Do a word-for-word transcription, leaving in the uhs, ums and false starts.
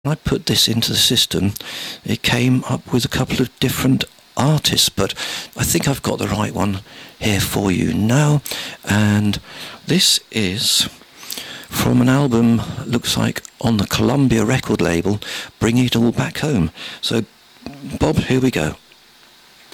I put this into the system, it came up with a couple of different artists, but I think I've got the right one here for you now. And this is from an album, looks like on the Columbia record label, Bringing It All Back Home. So, Bob, here we go.